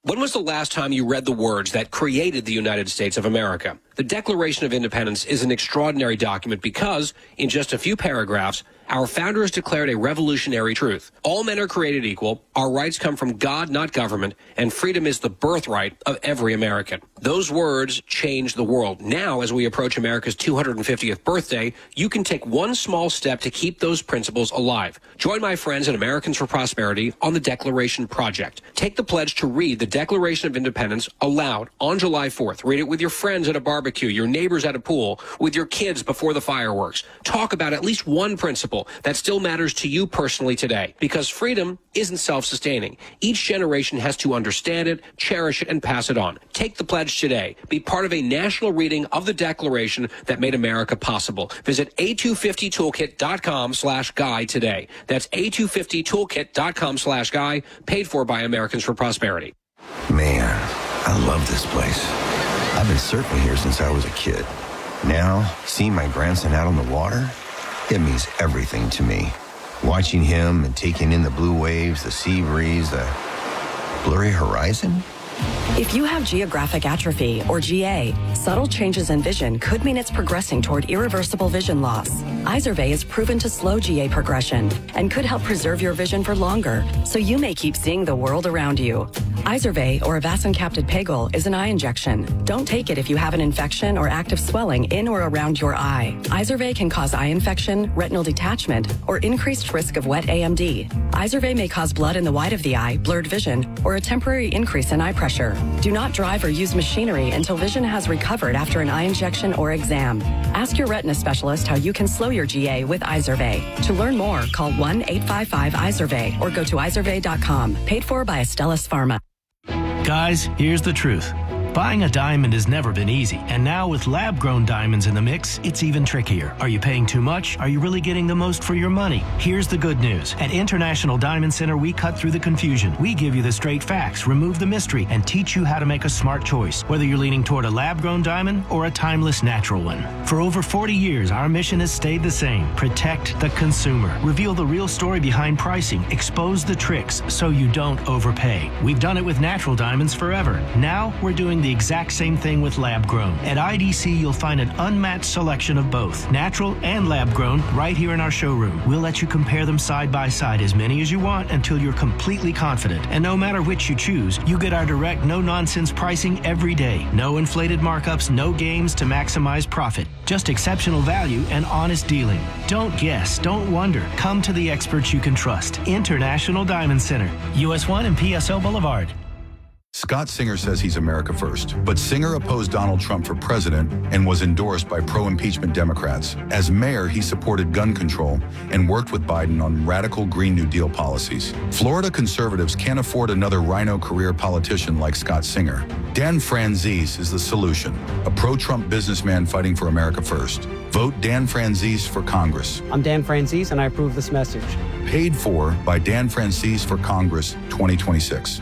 When was the last time you read the words that created the United States of America? The Declaration of Independence is an extraordinary document because, in just a few paragraphs, our founders declared a revolutionary truth. All men are created equal, our rights come from God, not government, and freedom is the birthright of every American. Those words changed the world. Now, as we approach America's 250th birthday, you can take one small step to keep those principles alive. Join my friends at Americans for Prosperity on the Declaration Project. Take the pledge to read the Declaration of Independence aloud on July 4th. Read it with your friends at a barbecue, your neighbors at a pool, with your kids before the fireworks. Talk about at least one principle that still matters to you personally today, because freedom isn't self-sustaining. Each generation has to understand it, cherish it, and pass it on. Take the pledge today. Be part of a national reading of the Declaration that made America possible. Visit a250toolkit.com/guy today. That's a250toolkit.com/guy, paid for by Americans for Prosperity. Man, I love this place. I've been surfing here since I was a kid. Now, seeing my grandson out on the water, it means everything to me. Watching him and taking in the blue waves, the sea breeze, the blurry horizon. If you have geographic atrophy, or GA, subtle changes in vision could mean it's progressing toward irreversible vision loss. Izervay is proven to slow GA progression and could help preserve your vision for longer, so you may keep seeing the world around you. Izervay, or avacincaptad pegol, is an eye injection. Don't take it if you have an infection or active swelling in or around your eye. Izervay can cause eye infection, retinal detachment, or increased risk of wet AMD. Izervay may cause blood in the white of the eye, blurred vision, or a temporary increase in eye pressure. Do not drive or use machinery until vision has recovered after an eye injection or exam. Ask your retina specialist how you can slow your GA with Izervay. To learn more, call 1-855-IZERVAY or go to izervay.com. Paid for by Astellas Pharma. Guys, here's the truth. Buying a diamond has never been easy, and now with lab-grown diamonds in the mix, it's even trickier. Are you paying too much? Are you really getting the most for your money? Here's the good news. At International Diamond Center, we cut through the confusion. We give you the straight facts, remove the mystery, and teach you how to make a smart choice, whether you're leaning toward a lab-grown diamond or a timeless natural one. For over 40 years, our mission has stayed the same. Protect the consumer. Reveal the real story behind pricing. Expose the tricks so you don't overpay. We've done it with natural diamonds forever. Now, we're doing the exact same thing with lab-grown. At IDC, you'll find an unmatched selection of both, natural and lab-grown, right here in our showroom. We'll let you compare them side by side, as many as you want, until you're completely confident. And no matter which you choose, you get our direct, no-nonsense pricing every day. No inflated markups, no games to maximize profit. Just exceptional value and honest dealing. Don't guess, don't wonder. Come to the experts you can trust. International Diamond Center, US 1 and PSO Boulevard. Scott Singer says he's America first, but Singer opposed Donald Trump for president and was endorsed by pro-impeachment Democrats. As mayor, he supported gun control and worked with Biden on radical Green New Deal policies. Florida conservatives can't afford another rhino career politician like Scott Singer. Dan Franzese is the solution, a pro-Trump businessman fighting for America first. Vote Dan Franzese for Congress. I'm Dan Franzese, and I approve this message. Paid for by Dan Franzese for Congress 2026.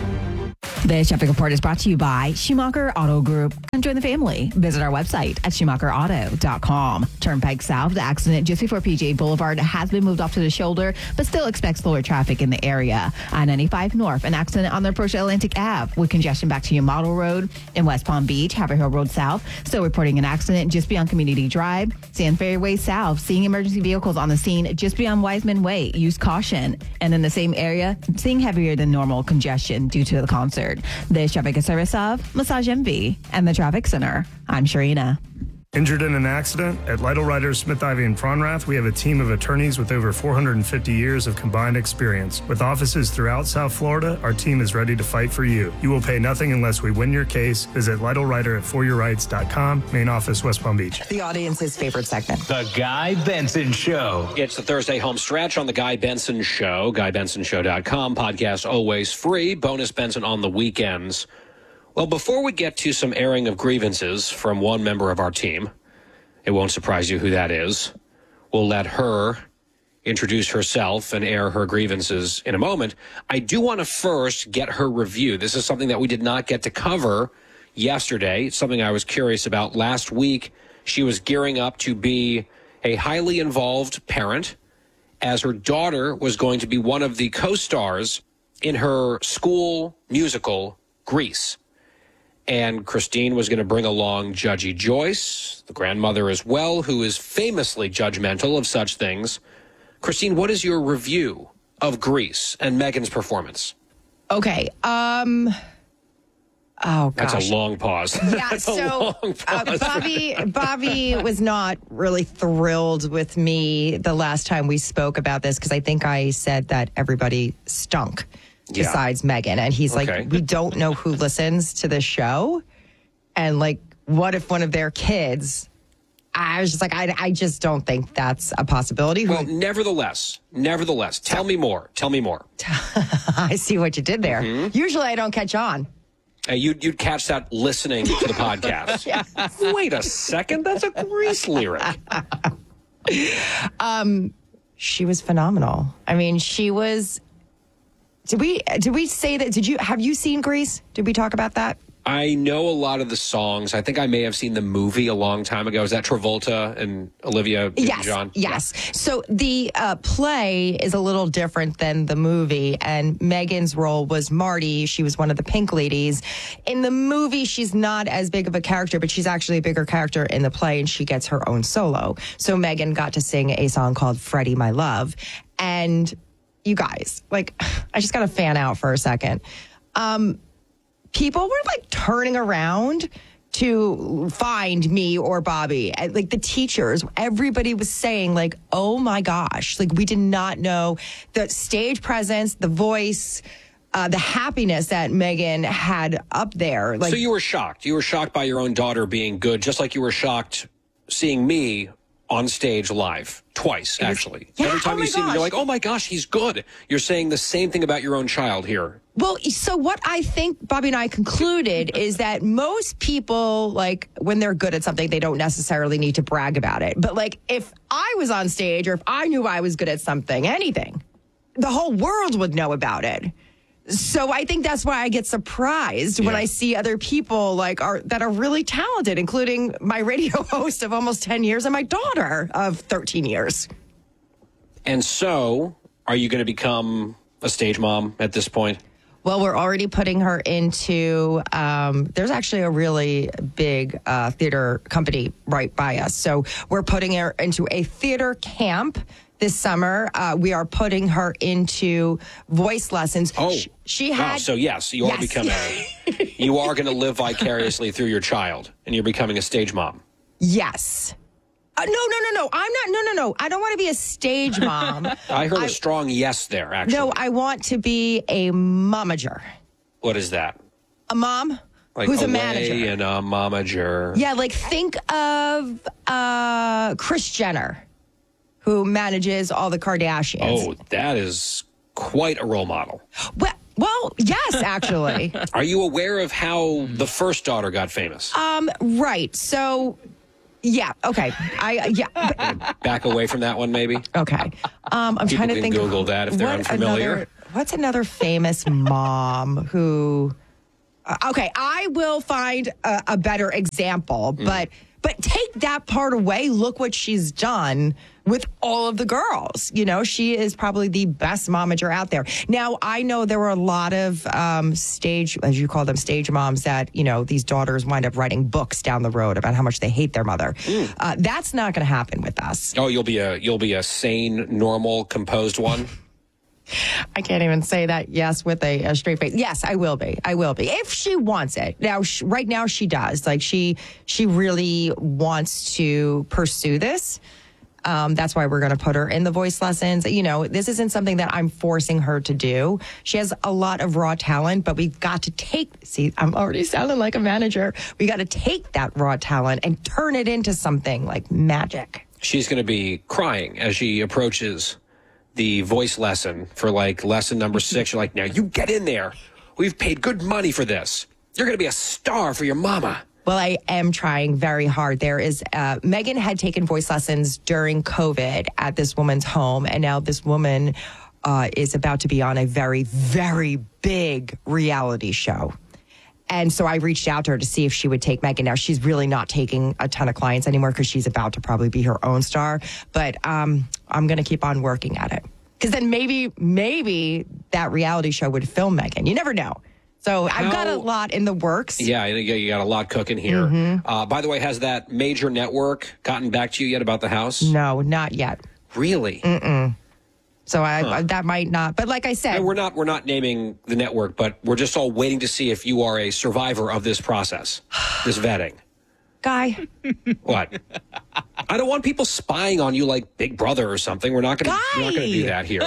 This traffic report is brought to you by Schumacher Auto Group. Come join the family. Visit our website at schumacherauto.com. Turnpike South, the accident just before PGA Boulevard has been moved off to the shoulder, but still expect slower traffic in the area. I-95 North, an accident on the approach to Atlantic Ave with congestion back to your Model Road. In West Palm Beach, Haverhill Road South, still reporting an accident just beyond Community Drive. Sand Ferry Way South, seeing emergency vehicles on the scene just beyond Wiseman Way. Use caution. And in the same area, seeing heavier than normal congestion due to the concert. This traffic is service of Massage Envy and the Traffic Center. I'm Sharina. Injured in an accident? At Lytle Writers, Smith, Ivy, and Fronrath, we have a team of attorneys with over 450 years of combined experience. With offices throughout South Florida, our team is ready to fight for you. You will pay nothing unless we win your case. Visit LytleWriter at foryourrights.com, main office, West Palm Beach. The audience's favorite segment. The Guy Benson Show. It's the Thursday home stretch on The Guy Benson Show. GuyBensonShow.com. Podcast always free. Bonus Benson on the weekends. Well, before we get to some airing of grievances from one member of our team, it won't surprise you who that is. We'll let her introduce herself and air her grievances in a moment. I do want to first get her review. This is something that we did not get to cover yesterday. It's something I was curious about. Last week, she was gearing up to be a highly involved parent, as her daughter was going to be one of the co-stars in her school musical, Grease. And Christine was going to bring along Judgy Joyce, the grandmother as well, who is famously judgmental of such things. Christine, what is your review of Grease and Megan's performance? Okay. Oh, gosh. That's a long pause. Yeah, That's so a long pause. Bobby was not really thrilled with me the last time we spoke about this because I think I said that everybody stunk besides Megan. And he's like, we don't know who listens to this show. And like, what if one of their kids... I was just like, I just don't think that's a possibility. Well, nevertheless, tell me more. I see what you did there. Mm-hmm. Usually I don't catch on. You'd catch that listening to the podcast. Yes. Wait a second, that's a Grease lyric. She was phenomenal. I mean, she was... Did we say that? Have you seen Grease? Did we talk about that? I know a lot of the songs. I think I may have seen the movie a long time ago. Is that Travolta and Olivia Newton-John? Yes. So the play is a little different than the movie, and Megan's role was Marty. She was one of the Pink Ladies. In the movie, she's not as big of a character, but she's actually a bigger character in the play, and she gets her own solo. So Megan got to sing a song called Freddie, My Love. And you guys, like, I just got to fan out for a second. People were like turning around to find me or Bobby. Like the teachers, everybody was saying like, oh my gosh, like we did not know the stage presence, the voice, the happiness that Megan had up there. Like, so you were shocked. You were shocked by your own daughter being good, just like you were shocked seeing me on stage live twice, actually. Every time you see me, you're like, oh my gosh, he's good. You're saying the same thing about your own child here. Well, so what I think Bobby and I concluded is that most people, like, when they're good at something, they don't necessarily need to brag about it. But, like, if I was on stage or if I knew I was good at something, anything, the whole world would know about it. So I think that's why I get surprised when I see other people that are really talented, including my radio host of almost 10 years and my daughter of 13 years. And so, are you going to become a stage mom at this point? Well, we're already putting her into, there's actually a really big theater company right by us. So we're putting her into a theater camp this summer. We are putting her into voice lessons. Oh, she had. Wow. So yes, you are becoming. You are going to live vicariously through your child, and you're becoming a stage mom. Yes. No. I'm not. No. I don't want to be a stage mom. I heard a strong yes there, actually. No, I want to be a momager. What is that? A mom who's a manager. And a momager. Yeah, like think of Kris Jenner, who manages all the Kardashians. Oh, that is quite a role model. Well, yes, actually. Are you aware of how the first daughter got famous? Right. So, yeah. Okay. Back away from that one, maybe. Okay. I'm People trying to can think. Google that if they're unfamiliar. What's another famous mom who? Okay, I will find a better example, but take that part away. Look what she's done with all of the girls. You know, she is probably the best momager out there. Now, I know there were a lot of stage, as you call them, stage moms that, you know, these daughters wind up writing books down the road about how much they hate their mother. That's not going to happen with us. Oh, you'll be a sane, normal, composed one? I can't even say that, yes, with a straight face. Yes, I will be. If she wants it. Now, right now she does. Like, she really wants to pursue this. That's why we're going to put her in the voice lessons. You know, this isn't something that I'm forcing her to do. She has a lot of raw talent, but we've got to see, I'm already sounding like a manager. We got to take that raw talent and turn it into something like magic. She's going to be crying as she approaches the voice lesson for like lesson number 6. You're like, now you get in there. We've paid good money for this. You're going to be a star for your mama. Well, I am trying very hard. There is, Megan had taken voice lessons during COVID at this woman's home. And now this woman is about to be on a very, very big reality show. And so I reached out to her to see if she would take Megan. Now, she's really not taking a ton of clients anymore because she's about to probably be her own star. But I'm going to keep on working at it. Because then maybe that reality show would film Megan. You never know. So I've got a lot in the works. Yeah, you got a lot cooking here. By the way, has that major network gotten back to you yet about the house? No, not yet. Really? Mm-mm. So that might not. But like I said, we're not naming the network, but we're just all waiting to see if you are a survivor of this process, this vetting. Guy. What? I don't want people spying on you like Big Brother or something. We're not going to do that here.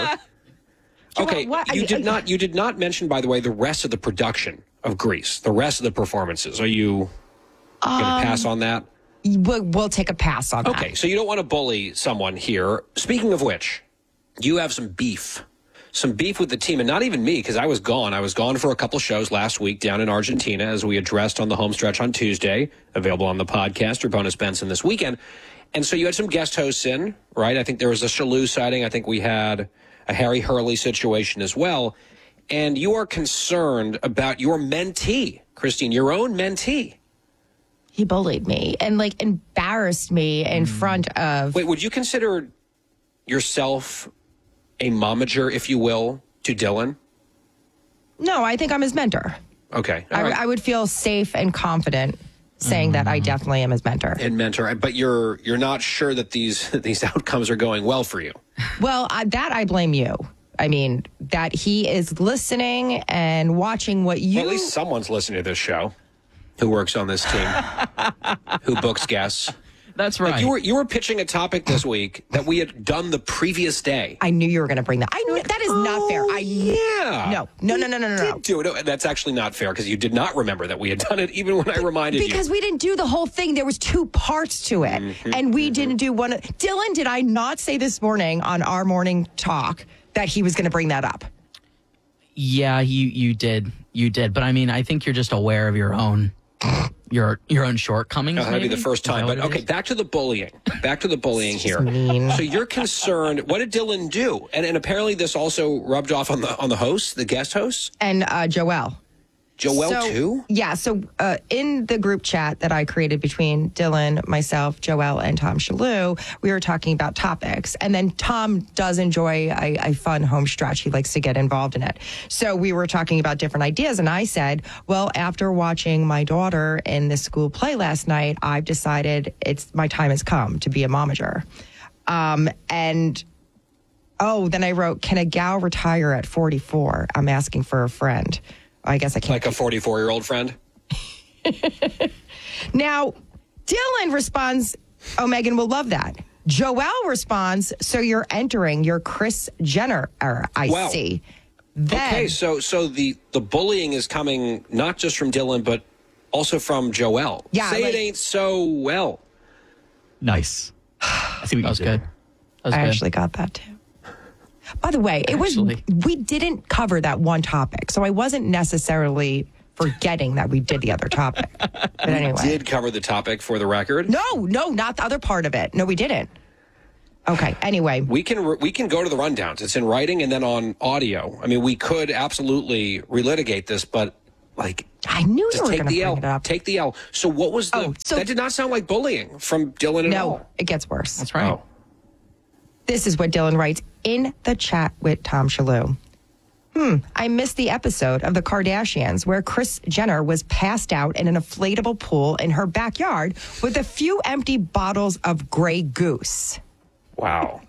Okay, you did not mention, by the way, the rest of the production of Grease, the rest of the performances. Are you going to pass on that? We'll take a pass on that. Okay, so you don't want to bully someone here. Speaking of which, you have some beef with the team, and not even me, because I was gone. I was gone for a couple shows last week down in Argentina, as we addressed on the home stretch on Tuesday, available on the podcast, or Bonus Benson this weekend. And so you had some guest hosts in, right? I think there was a Shalou sighting. I think we had a Harry Hurley situation as well. And you are concerned about your mentee, Christine, your own mentee. He bullied me and embarrassed me in front of... Wait, would you consider yourself a momager, if you will, to Dylan? No, I think I'm his mentor. Okay. Right. I would feel safe and confident saying that I definitely am his mentor. And mentor, but you're not sure that these outcomes are going well for you. Well, that I blame you. I mean, that he is listening and watching what you... Well, at least someone's listening to this show who works on this team, who books guests. That's right. Like you were pitching a topic this week that we had done the previous day. I knew you were going to bring that. I knew that is not fair. Yeah. No. Do it. That's actually not fair because you did not remember that we had done it even when I reminded you. Because we didn't do the whole thing. There was 2 parts to it. And we didn't do one. Dylan, did I not say this morning on our morning talk that he was going to bring that up? Yeah, you did. You did. But I mean, I think you're just aware of your own shortcomings. That'd be the first time. But okay, back to the bullying. Back to the bullying here. Mean. So you're concerned. What did Dylan do? And apparently this also rubbed off on the hosts, the guest hosts, and Joelle. Joelle too? Yeah. So in the group chat that I created between Dylan, myself, Joelle, and Tom Shalou, we were talking about topics. And then Tom does enjoy a fun home stretch. He likes to get involved in it. So we were talking about different ideas. And I said, well, after watching my daughter in the school play last night, I've decided my time has come to be a momager. Then I wrote, can a gal retire at 44? I'm asking for a friend. I guess I can't. Like a 44-year-old friend? Now, Dylan responds, oh, Megan will love that. Joelle responds, so you're entering your Kris Jenner era, I see. Then, okay, so the bullying is coming not just from Dylan, but also from Joelle. Yeah, Say it ain't so well. Nice. I see what that was good. I actually got that too. By the way, we didn't cover that one topic, so I wasn't necessarily forgetting that we did the other topic. But anyway. We did cover the topic for the record. No, not the other part of it. No, we didn't. Okay, anyway. We can go to the rundowns. It's in writing and then on audio. I mean, we could absolutely relitigate this, but I knew you were going to bring it up. Take the L. So what was that did not sound like bullying from Dylan at all. No, it gets worse. That's right. Oh. This is what Dylan writes in the chat with Tom Shalou. I missed the episode of the Kardashians where Kris Jenner was passed out in an inflatable pool in her backyard with a few empty bottles of Grey Goose. Wow.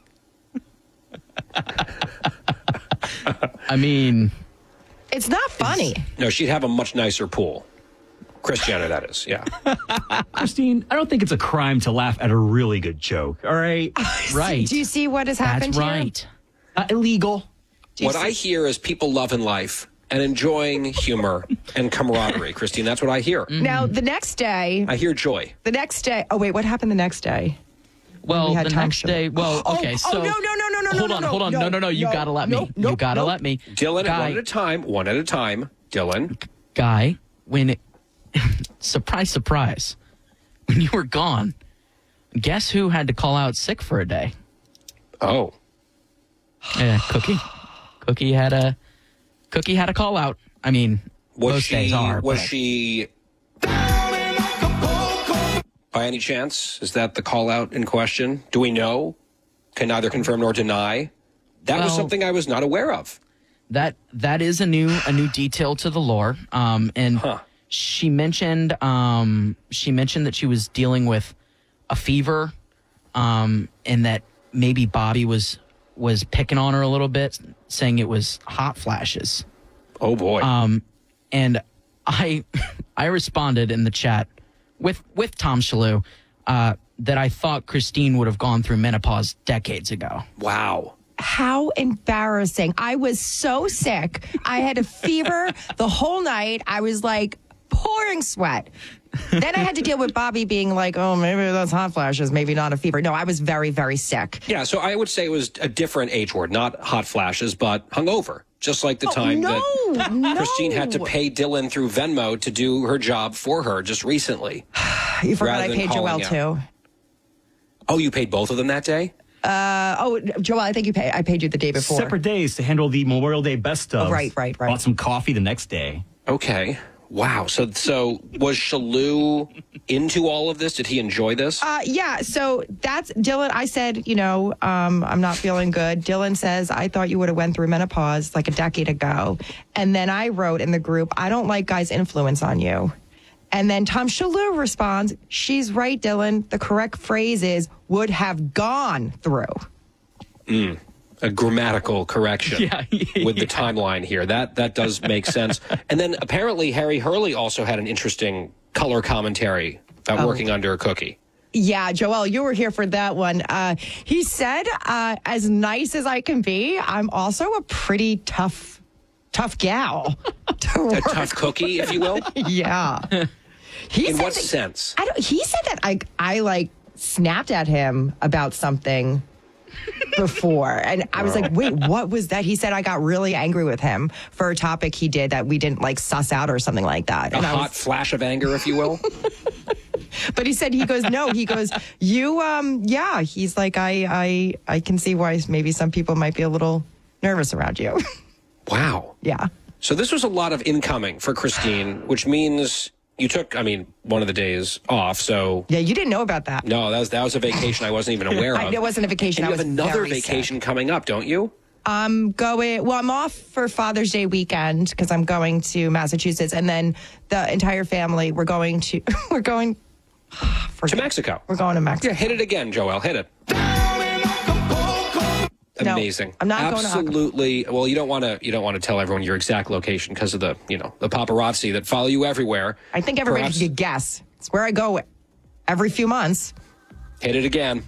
I mean, it's not funny. No, she'd have a much nicer pool. Kris Jenner, that is, yeah. Christine, I don't think it's a crime to laugh at a really good joke, all right? Right. Do you see what has happened That's here? right. Not illegal. What I hear is people loving life and enjoying humor and camaraderie, Christine. That's what I hear. Now, the next day... I hear joy. The next day... Oh, wait, what happened the next day? Well, the next day... Well, okay, so... No. Hold on. No, you gotta let me. You gotta let me. Dylan, one at a time. Dylan. Guy, when... surprise, when you were gone, guess who had to call out sick for a day? Oh. Yeah, Cookie had a call out. I mean, most days are. Was she by any chance? Is that the call out in question? Do we know? Can neither confirm nor deny. That was something I was not aware of. That is a new detail to the lore. She mentioned that she was dealing with a fever, and that maybe Bobby was picking on her a little bit, saying it was hot flashes. Oh boy. And I responded in the chat with Tom Shalhoub that I thought Christine would have gone through menopause decades ago. Wow. How embarrassing. I was so sick. I had a fever the whole night. I was like pouring sweat. Then I had to deal with Bobby being like, oh, maybe that's hot flashes, maybe not a fever. No, I was very, very sick. Yeah, so I would say it was a different H word, not hot flashes, but hungover. Just like the time that Christine had to pay Dylan through Venmo to do her job for her just recently. You forgot I paid Joelle too. Oh, you paid both of them that day? Joelle, I think I paid you the day before. Separate days to handle the Memorial Day best of. Oh, right. Bought some coffee the next day. Okay. Wow. So was Shalhoub into all of this? Did he enjoy this? Yeah. So that's Dylan. I said, I'm not feeling good. Dylan says, I thought you would have went through menopause like a decade ago. And then I wrote in the group, I don't like guys' influence on you. And then Tom Shalhoub responds, she's right, Dylan. The correct phrase is would have gone through. A grammatical correction with the timeline here. That does make sense. And then apparently Harry Hurley also had an interesting color commentary about working under a cookie. Yeah, Joelle, you were here for that one. He said, as nice as I can be, I'm also a pretty tough gal. A tough cookie, if you will? Yeah. In what sense? He said that I snapped at him about something before. And I was like, wait, what was that? He said I got really angry with him for a topic he did that we didn't suss out or something like that. A hot flash of anger, if you will. But he said, you, he's like, I can see why maybe some people might be a little nervous around you. Wow. Yeah. So this was a lot of incoming for Christine, which means you took, one of the days off. So yeah, you didn't know about that. No, that was a vacation I wasn't even aware of. It wasn't a vacation. And you have another vacation coming up, don't you? I'm off for Father's Day weekend because I'm going to Massachusetts, and then the entire family we're going to Mexico. We're going to Mexico. Yeah, hit it again, Joelle. Hit it. Amazing. No, I'm not going to absolutely. Well, you don't want to tell everyone your exact location because of the paparazzi that follow you everywhere. I think everybody could guess. It's where I go every few months. Hit it again.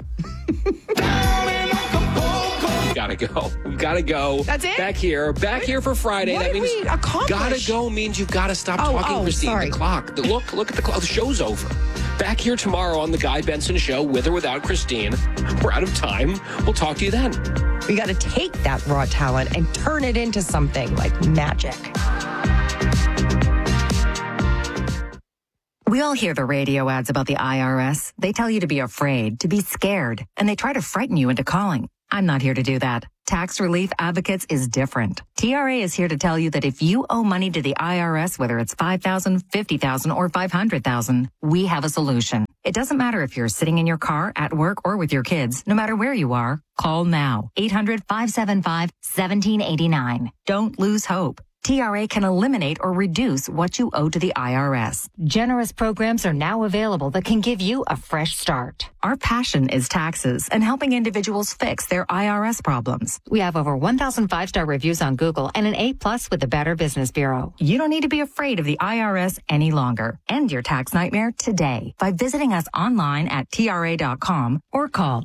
You gotta go. You gotta go. That's it? Back here for Friday. What that did means we accomplish? Gotta go means you've got to stop talking, Christine. Sorry. The clock. Look at the clock. The show's over. Back here tomorrow on the Guy Benson Show, with or without Christine. We're out of time. We'll talk to you then. We got to take that raw talent and turn it into something like magic. We all hear the radio ads about the IRS. They tell you to be afraid, to be scared, and they try to frighten you into calling. I'm not here to do that. Tax Relief Advocates is different. TRA is here to tell you that if you owe money to the IRS, whether it's $5,000, $50,000, or $500,000, we have a solution. It doesn't matter if you're sitting in your car, at work, or with your kids. No matter where you are, call now. 800-575-1789. Don't lose hope. TRA can eliminate or reduce what you owe to the IRS. Generous programs are now available that can give you a fresh start. Our passion is taxes and helping individuals fix their IRS problems. We have over 1,000 5-star reviews on Google and an A+ with the Better Business Bureau. You don't need to be afraid of the IRS any longer. End your tax nightmare today by visiting us online at TRA.com or call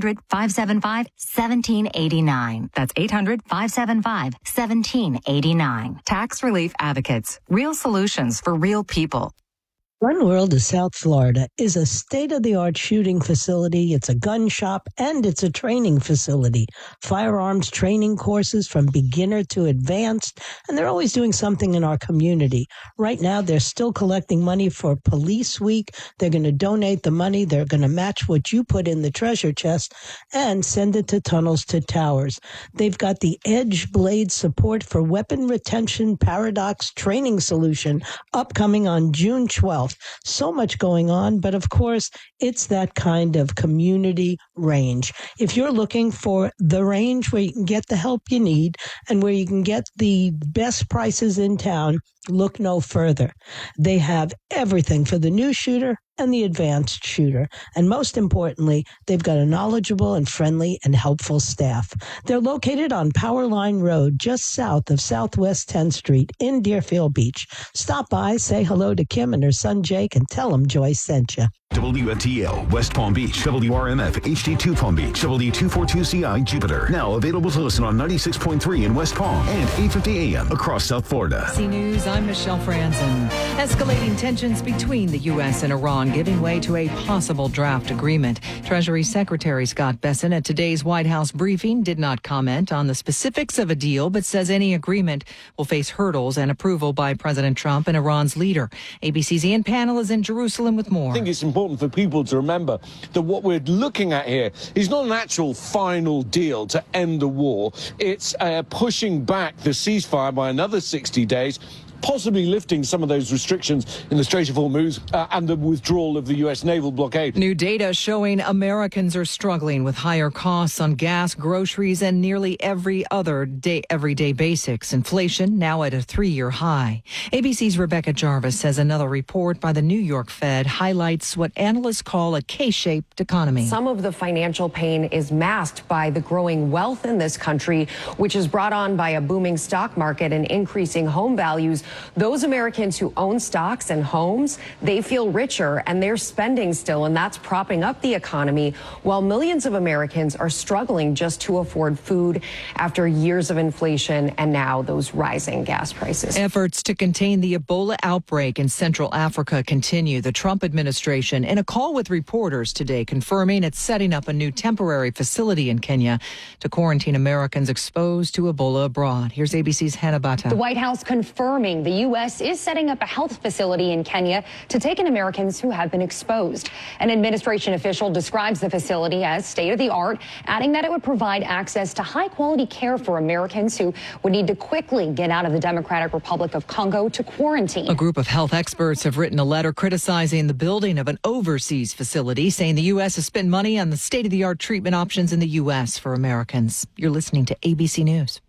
800-575-1789. That's 800-575-1789. Tax Relief Advocates. Real solutions for real people. Gun World of South Florida is a state-of-the-art shooting facility. It's a gun shop and it's a training facility. Firearms training courses from beginner to advanced, and they're always doing something in our community. Right now, they're still collecting money for Police Week. They're going to donate the money. They're going to match what you put in the treasure chest and send it to Tunnels to Towers. They've got the Edge Blade Support for Weapon Retention Paradox Training Solution upcoming on June 12th. health. So much going on, but of course, it's that kind of community range. If you're looking for the range where you can get the help you need and where you can get the best prices in town, look no further. They have everything for the new shooter and the advanced shooter. And most importantly, they've got a knowledgeable and friendly and helpful staff. They're located on Powerline Road, just south of Southwest 10th Street in Deerfield Beach. Stop by, say hello to Kim and her son Jake, and tell them Joyce sent you. WFTL, West Palm Beach, WRMF, HD2 Palm Beach, W242CI, Jupiter. Now available to listen on 96.3 in West Palm and 850 AM across South Florida. ABC News, I'm Michelle Franzen. Escalating tensions between the U.S. and Iran giving way to a possible draft agreement. Treasury Secretary Scott Bessent at today's White House briefing did not comment on the specifics of a deal, but says any agreement will face hurdles and approval by President Trump and Iran's leader. ABC's Ian Pannell is in Jerusalem with more. I think it's important for people to remember that what we're looking at here is not an actual final deal to end the war. It's pushing back the ceasefire by another 60 days, possibly lifting some of those restrictions in the Strait of Hormuz and the withdrawal of the U.S. naval blockade. New data showing Americans are struggling with higher costs on gas, groceries, and nearly every other everyday basics. Inflation now at a 3-year high. ABC's Rebecca Jarvis says another report by the New York Fed highlights what analysts call a K-shaped economy. Some of the financial pain is masked by the growing wealth in this country, which is brought on by a booming stock market and increasing home values. Those Americans who own stocks and homes, they feel richer and they're spending still, and that's propping up the economy, while millions of Americans are struggling just to afford food after years of inflation and now those rising gas prices. Efforts to contain the Ebola outbreak in Central Africa continue. The Trump administration, in a call with reporters today, confirming it's setting up a new temporary facility in Kenya to quarantine Americans exposed to Ebola abroad. Here's ABC's Hannah Bata. The White House confirming the U.S. is setting up a health facility in Kenya to take in Americans who have been exposed. An administration official describes the facility as state-of-the-art, adding that it would provide access to high-quality care for Americans who would need to quickly get out of the Democratic Republic of Congo to quarantine. A group of health experts have written a letter criticizing the building of an overseas facility, saying the U.S. has spent money on the state-of-the-art treatment options in the U.S. for Americans. You're listening to ABC News.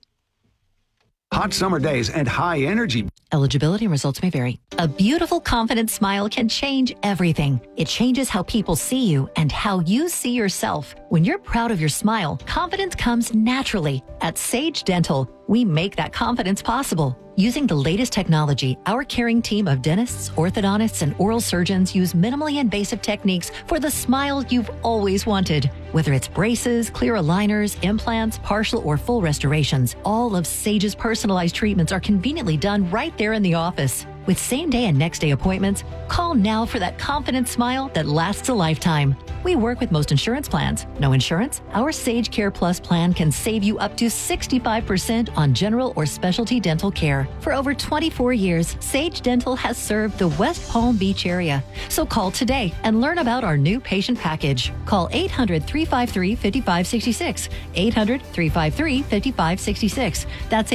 Hot summer days and high energy. Eligibility and results may vary. A beautiful, confident smile can change everything. It changes how people see you and how you see yourself. When you're proud of your smile, confidence comes naturally. At Sage Dental, we make that confidence possible. Using the latest technology, our caring team of dentists, orthodontists, and oral surgeons use minimally invasive techniques for the smile you've always wanted. Whether it's braces, clear aligners, implants, partial or full restorations, all of Sage's personalized treatments are conveniently done right there in the office. With same-day and next-day appointments, call now for that confident smile that lasts a lifetime. We work with most insurance plans. No insurance? Our Sage Care Plus plan can save you up to 65% on general or specialty dental care. For over 24 years, Sage Dental has served the West Palm Beach area. So call today and learn about our new patient package. Call 800-353-5566. 800-353-5566. That's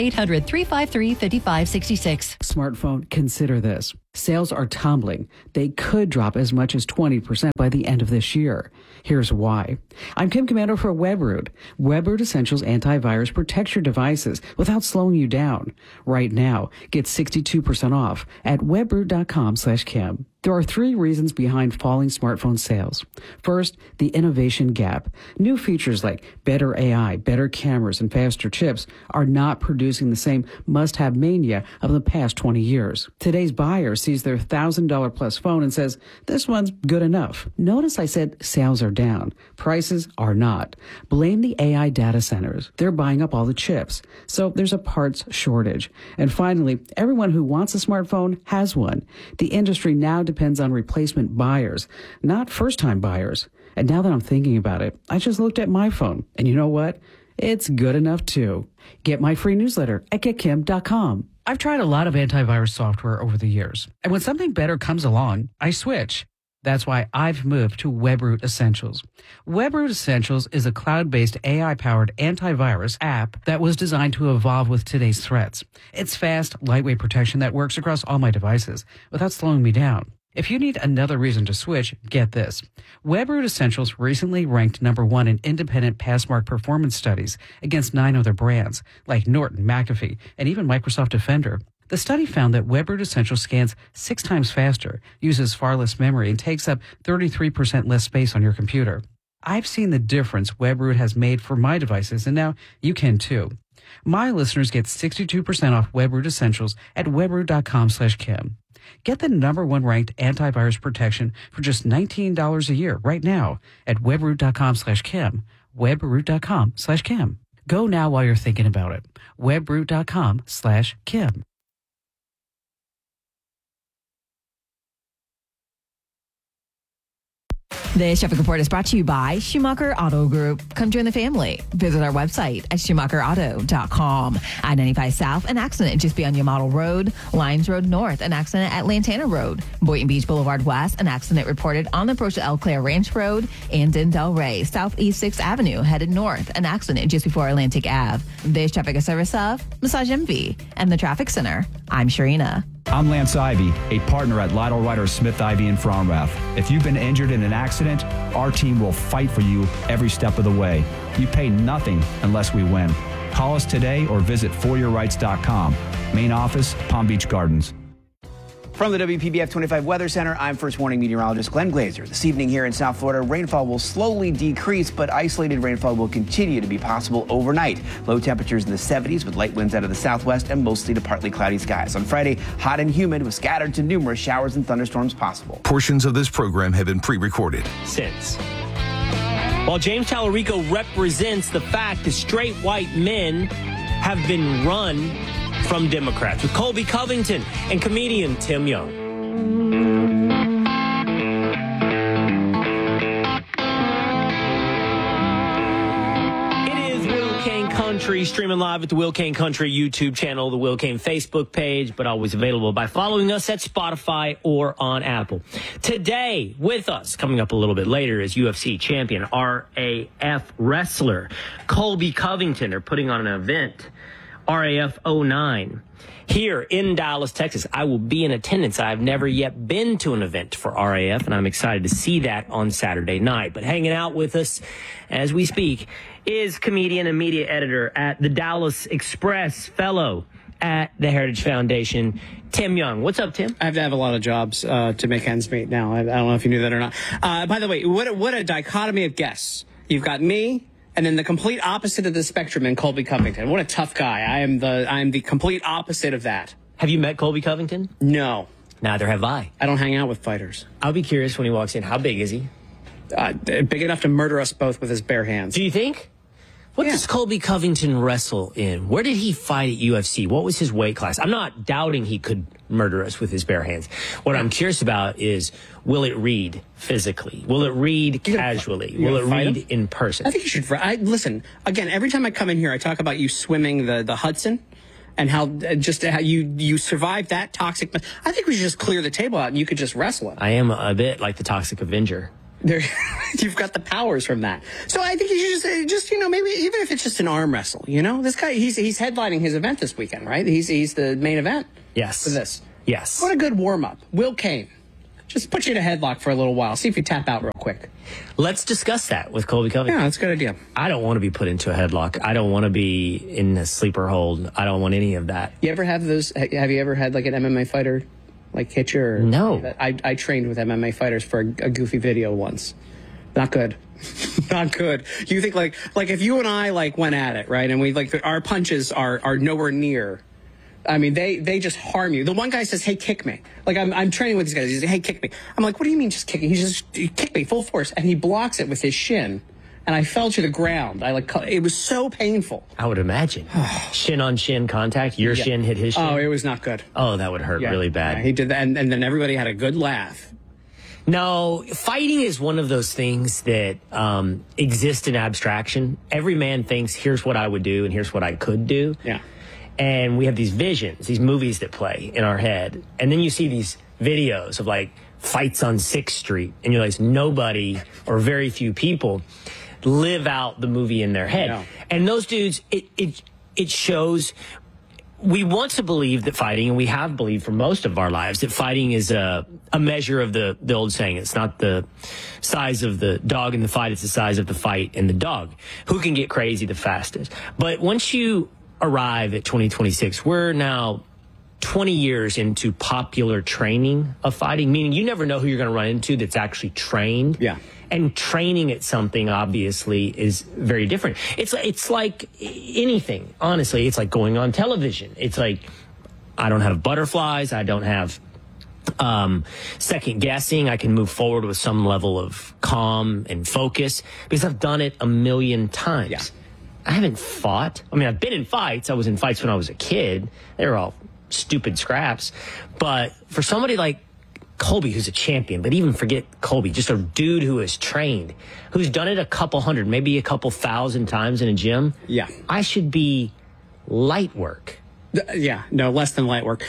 800-353-5566. Smartphone, consider this. Sales are tumbling. They could drop as much as 20% by the end of this year. Here's why. I'm Kim Komando for WebRoot. WebRoot Essentials Antivirus protects your devices without slowing you down. Right now, get 62% off at webroot.com/Kim. There are 3 reasons behind falling smartphone sales. First, the innovation gap. New features like better AI, better cameras, and faster chips are not producing the same must-have mania of the past 20 years. Today's buyer sees their $1,000 plus phone and says, this one's good enough. Notice I said sales are down. Prices are not. Blame the AI data centers. They're buying up all the chips. So there's a parts shortage. And finally, everyone who wants a smartphone has one. The industry now depends on replacement buyers, not first-time buyers. And now that I'm thinking about it, I just looked at my phone. And you know what? It's good enough, too. Get my free newsletter at getkim.com. I've tried a lot of antivirus software over the years. And when something better comes along, I switch. That's why I've moved to WebRoot Essentials. WebRoot Essentials is a cloud-based AI-powered antivirus app that was designed to evolve with today's threats. It's fast, lightweight protection that works across all my devices without slowing me down. If you need another reason to switch, get this. WebRoot Essentials recently ranked #1 in independent Passmark performance studies against 9 other brands, like Norton, McAfee, and even Microsoft Defender. The study found that WebRoot Essentials scans 6 times faster, uses far less memory, and takes up 33% less space on your computer. I've seen the difference WebRoot has made for my devices, and now you can too. My listeners get 62% off WebRoot Essentials at webroot.com/Kim. Get the #1 ranked antivirus protection for just $19 a year right now at webroot.com/Kim. webroot.com/Kim. Go now while you're thinking about it. webroot.com/Kim. This traffic report is brought to you by Schumacher Auto Group. Come join the family. Visit our website at schumacherauto.com. I-95 South, an accident just beyond Yamato Road. Limes Road North, an accident at Lantana Road. Boynton Beach Boulevard West, an accident reported on the approach to El Claire Ranch Road. And in Delray, Southeast 6th Avenue, headed north, an accident just before Atlantic Ave. This traffic is service of Massage MV and the Traffic Center. I'm Sharina. I'm Lance Ivy, a partner at Lytle Ryder Smith Ivy in Fromrath. If you've been injured in an accident, our team will fight for you every step of the way. You pay nothing unless we win. Call us today or visit foryourrights.com. Main office, Palm Beach Gardens. From the WPBF 25 Weather Center, I'm First Warning Meteorologist Glenn Glazer. This evening here in South Florida, rainfall will slowly decrease, but isolated rainfall will continue to be possible overnight. Low temperatures in the 70s with light winds out of the southwest and mostly to partly cloudy skies. On Friday, hot and humid with scattered to numerous showers and thunderstorms possible. Portions of this program have been pre-recorded. While James Tallarico represents the fact that straight white men have been run from Democrats, with Colby Covington and comedian Tim Young. It is Will Kane Country, streaming live at the Will Kane Country YouTube channel, the Will Kane Facebook page, but always available by following us at Spotify or on Apple. Today, with us, coming up a little bit later, is UFC champion, RAF wrestler Colby Covington. They're putting on an event, RAF 09, here in Dallas, Texas. I will be in attendance. I've never yet been to an event for RAF, and I'm excited to see that on Saturday night. But hanging out with us as we speak is comedian and media editor at the Dallas Express, fellow at the Heritage Foundation, Tim Young. What's up, Tim? I have to have a lot of jobs to make ends meet now. I don't know if you knew that or not. By the way, what a dichotomy of guests. You've got me, and then the complete opposite of the spectrum in Colby Covington. What a tough guy. I am the complete opposite of that. Have you met Colby Covington? No. Neither have I. I don't hang out with fighters. I'll be curious when he walks in. How big is he? Big enough to murder us both with his bare hands. Do you think? What does Colby Covington wrestle in? Where did he fight at UFC? What was his weight class? I'm not doubting he could murder us with his bare hands. What I'm curious about is, will it read physically? Will it read casually? Will it read in person? I think you should. Listen, again, every time I come in here, I talk about you swimming the Hudson and how you survived that toxic. I think we should just clear the table out and you could just wrestle him. I am a bit like the Toxic Avenger. You've got the powers from that. So I think you should just maybe even if it's just an arm wrestle, this guy, he's headlining his event this weekend, right? He's the main event. Yes. For this. Yes. What a good warm up. Will Kane. Just put you in a headlock for a little while. See if you tap out real quick. Let's discuss that with Colby Covington. Yeah, that's a good idea. I don't want to be put into a headlock. I don't want to be in a sleeper hold. I don't want any of that. You ever have those? Have you ever had like an MMA fighter hit you? Or, no. I trained with MMA fighters for a goofy video once. Not good. Not good. You think like if you and I went at it, right? And we our punches are nowhere near. I mean, they just harm you. The one guy says, "Hey, kick me." I'm training with these guys. He says, "Hey, kick me." I'm like, "What do you mean just kicking?" He just kick me full force, and he blocks it with his shin, and I fell to the ground. It was so painful. I would imagine. Shin on shin contact. Your shin hit his shin. Oh, it was not good. Oh, that would hurt really bad. Yeah, he did that, and then everybody had a good laugh. No, fighting is one of those things that exist in abstraction. Every man thinks, here's what I would do and here's what I could do. Yeah. And we have these visions, these movies that play in our head. And then you see these videos of fights on 6th Street. And you realize nobody or very few people live out the movie in their head. No. And those dudes, it shows we want to believe that fighting, and we have believed for most of our lives, that fighting is a measure of the old saying. It's not the size of the dog in the fight, it's the size of the fight and the dog. Who can get crazy the fastest? But once you arrive at 2026, we're now 20 years into popular training of fighting, meaning you never know who you're going to run into that's actually trained. Yeah. And training at something, obviously, is very different. It's like anything, honestly. It's like going on television. It's like, I don't have butterflies. I don't have second guessing. I can move forward with some level of calm and focus because I've done it a million times. Yeah. I haven't fought. I mean, I've been in fights. I was in fights when I was a kid. They were all stupid scraps. But for somebody like Colby, who's a champion, but even forget Colby, just a dude who is trained, who's done it a couple hundred, maybe a couple thousand times in a gym. Yeah. I should be light work. Yeah, no, less than light work.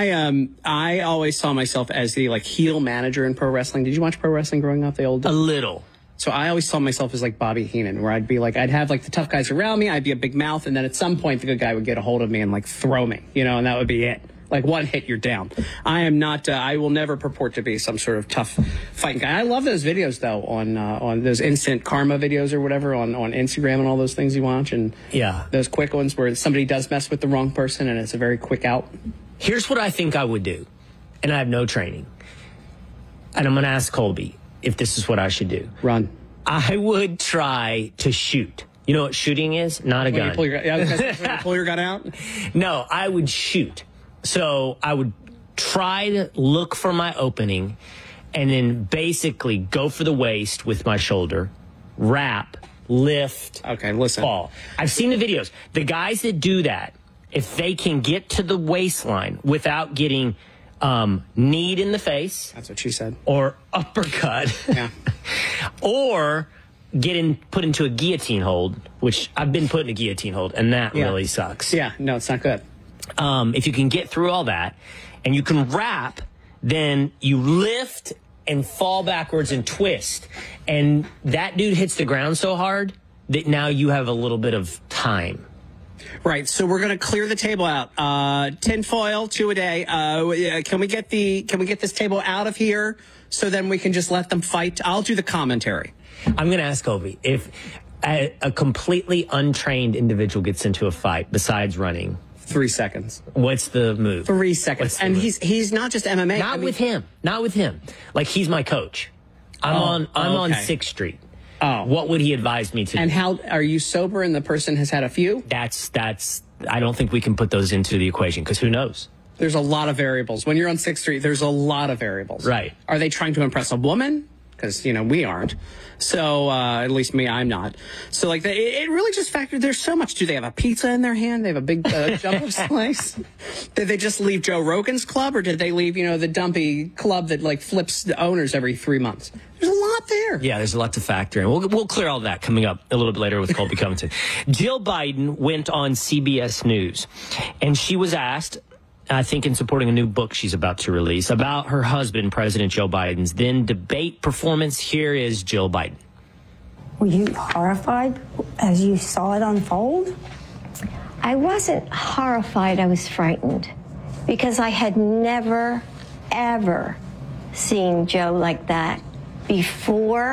I always saw myself as the heel manager in pro wrestling. Did you watch pro wrestling growing up? A little. So I always saw myself as like Bobby Heenan, where I'd have the tough guys around me. I'd be a big mouth. And then at some point the good guy would get a hold of me and throw me, and that would be it. Like one hit, you're down. I am not, I will never purport to be some sort of tough fighting guy. I love those videos though on those instant karma videos or whatever on Instagram and all those things you watch. And yeah, those quick ones where somebody does mess with the wrong person and it's a very quick out. Here's what I think I would do. And I have no training. And I'm going to ask Colby if this is what I should do. Run. I would try to shoot. You know what shooting is? Not a gun. You pull your gun out? No, I would shoot. So I would try to look for my opening and then basically go for the waist with my shoulder, wrap, lift, fall. I've seen the videos. The guys that do that, if they can get to the waistline without getting kneed in the face. That's what she said. Or uppercut. Yeah. Or put into a guillotine hold, which I've been put in a guillotine hold, and that really sucks. Yeah, no, it's not good. If you can get through all that and you can wrap, then you lift and fall backwards and twist. And that dude hits the ground so hard that now you have a little bit of time. Right. So we're going to clear the table out. Tinfoil, 2 a day. Can we get this table out of here so then we can just let them fight? I'll do the commentary. I'm going to ask Colby if a completely untrained individual gets into a fight besides running. 3 seconds. What's the move? 3 seconds. And he's not just MMA. Not with him. Not with him. Like, he's my coach. I'm on 6th Street. Oh. What would he advise me to do? And how are you sober and the person has had a few? That's I don't think we can put those into the equation because who knows? There's a lot of variables. When you're on 6th Street, there's a lot of variables. Right. Are they trying to impress a woman? Because, we aren't. So, at least me, I'm not. So, it really just factored. There's so much. Do they have a pizza in their hand? They have a big jumbo slice? Did they just leave Joe Rogan's club? Or did they leave, the dumpy club that, flips the owners every 3 months? There's a lot there. Yeah, there's a lot to factor in. We'll clear all that coming up a little bit later with Colby Covington. Jill Biden went on CBS News, and she was asked, I think in supporting a new book she's about to release, about her husband, President Joe Biden's then debate performance. Here is Jill Biden. Were you horrified as you saw it unfold? I wasn't horrified. I was frightened because I had never, ever seen Joe like that before